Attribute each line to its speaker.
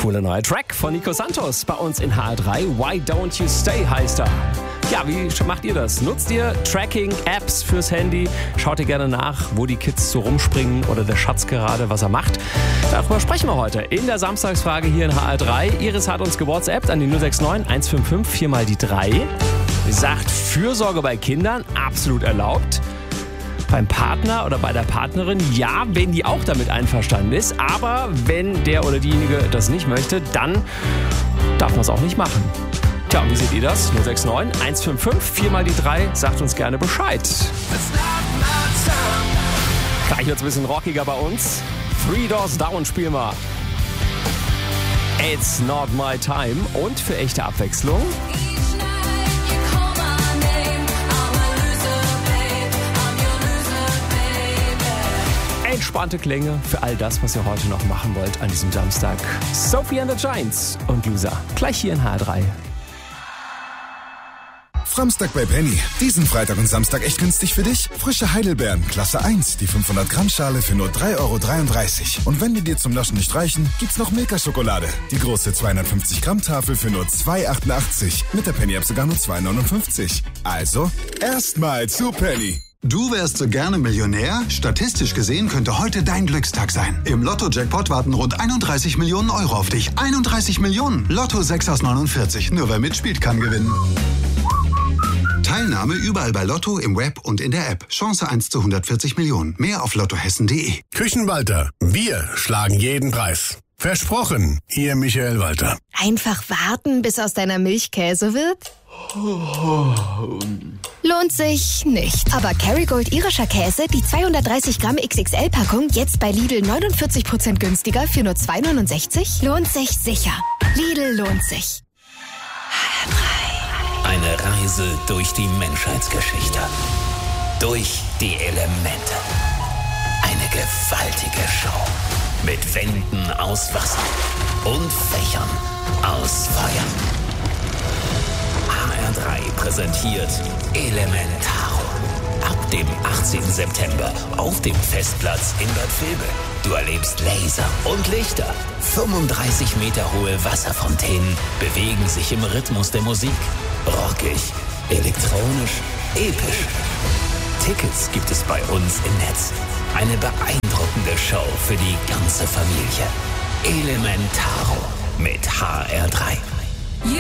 Speaker 1: Cooler neuer Track von Nico Santos bei uns in HR3. Why Don't You Stay heißt er. Ja, wie macht ihr das? Nutzt ihr Tracking-Apps fürs Handy? Schaut ihr gerne nach, wo die Kids so rumspringen oder der Schatz gerade, was er macht? Darüber sprechen wir heute in der Samstagsfrage hier in HR3. Iris hat uns gewhatsappt an die 069 155 4 mal die 3. Sagt, Fürsorge bei Kindern absolut erlaubt. Beim Partner oder bei der Partnerin, ja, wenn die auch damit einverstanden ist. Aber wenn der oder diejenige das nicht möchte, dann darf man es auch nicht machen. Tja, und wie seht ihr das? 069 155 4 mal die 3. Sagt uns gerne Bescheid. Gleich wird's ein bisschen rockiger bei uns. Three Doors Down spielen wir. It's Not My Time. Und für echte Abwechslung entspannte Klänge für all das, was ihr heute noch machen wollt an diesem Samstag. Sophie and the Giants und Loser. Gleich hier in HR3.
Speaker 2: Framstag bei Penny. Diesen Freitag und Samstag echt günstig für dich. Frische Heidelbeeren, Klasse 1, die 500 Gramm Schale für nur 3,33 €. Und wenn die dir zum Naschen nicht reichen, gibt's noch Milka-Schokolade. Die große 250 Gramm Tafel für nur 2,88. Mit der Penny-App sogar nur 2,59. Also, erstmal zu Penny.
Speaker 3: Du wärst so gerne Millionär? Statistisch gesehen könnte heute dein Glückstag sein. Im Lotto-Jackpot warten rund 31 Millionen Euro auf dich. 31 Millionen! Lotto 6 aus 49. Nur wer mitspielt, kann gewinnen. Teilnahme überall bei Lotto, im Web und in der App. Chance 1 zu 140 Millionen. Mehr auf lottohessen.de.
Speaker 4: Küchenwalter. Wir schlagen jeden Preis. Versprochen, Ihr Michael Walter.
Speaker 5: Einfach warten, bis aus deiner Milch Käse wird? Lohnt sich nicht. Aber Kerrygold irischer Käse, die 230 Gramm XXL-Packung, jetzt bei Lidl 49% günstiger für nur 2,69? Lohnt sich sicher. Lidl lohnt sich.
Speaker 6: Eine Reise durch die Menschheitsgeschichte. Durch die Elemente. Eine gewaltige Show. Mit Wänden aus Wasser und Fächern aus Feuer. HR3 präsentiert Elementaro. Ab dem 18. September auf dem Festplatz in Bad Vilbel. Du erlebst Laser und Lichter. 35 Meter hohe Wasserfontänen bewegen sich im Rhythmus der Musik. Rockig, elektronisch, episch. Tickets gibt es bei uns im Netz. Eine beeindruckende Show für die ganze Familie. Elementaro mit HR3.